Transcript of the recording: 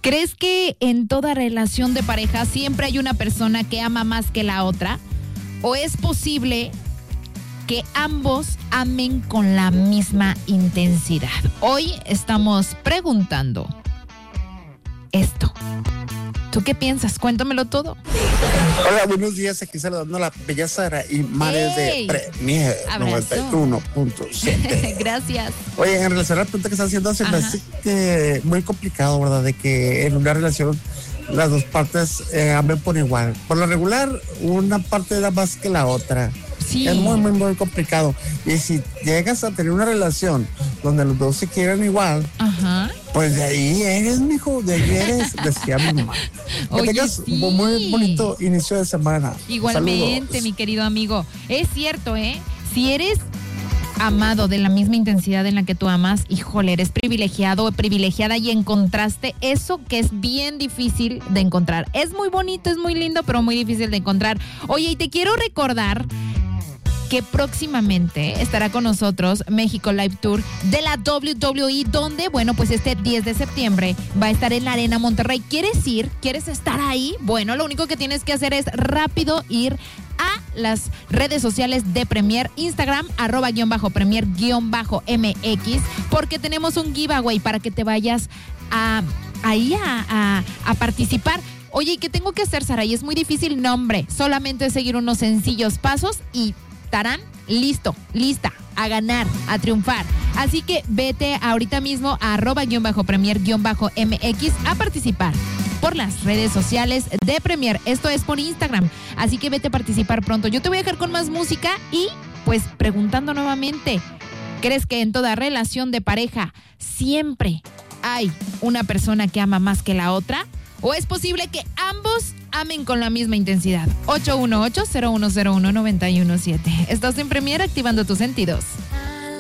¿Crees que en toda relación de pareja siempre hay una persona que ama más que la otra? ¿O es posible que ambos amen con la misma intensidad? Hoy estamos preguntando esto. ¿Tú qué piensas? Cuéntamelo todo. Hola, buenos días. Aquí saludando a la bella Sara y Mares de Premier 91.7. Gracias. Oye, en relación a la pregunta que estás haciendo, se me hace muy complicado, ¿verdad? De que en una relación las dos partes amen por igual. Por lo regular, una parte da más que la otra. Sí. Es muy complicado. Y si llegas a tener una relación donde los dos se quieren igual, pues de ahí eres, mijo, de ahí eres, decía mi mamá. Que tengas un muy bonito inicio de semana. Igualmente, saludos, mi querido amigo. Es cierto, si eres amado de la misma intensidad en la que tú amas, híjole, eres privilegiado o privilegiada y encontraste eso que es bien difícil de encontrar. Es muy bonito, es muy lindo, pero muy difícil de encontrar. Oye, y te quiero recordar que próximamente estará con nosotros México Live Tour de la WWE, donde, bueno, pues este 10 de septiembre va a estar en la Arena Monterrey. ¿Quieres ir? ¿Quieres estar ahí? Bueno, lo único que tienes que hacer es rápido ir a las redes sociales de Premier, Instagram, @Premier_MX, porque tenemos un giveaway para que te vayas a participar. Oye, ¿y qué tengo que hacer, Sara? Y es muy difícil, no, hombre, solamente seguir unos sencillos pasos y estarán lista a ganar, a triunfar. Así que vete ahorita mismo a @Premier_MX a participar por las redes sociales de Premier. Esto es por Instagram, así que vete a participar pronto. Yo te voy a dejar con más música y pues preguntando nuevamente, ¿crees que en toda relación de pareja siempre hay una persona que ama más que la otra? ¿O es posible que ambos amen con la misma intensidad? 818-0101-917. Estás en Premier, activando tus sentidos.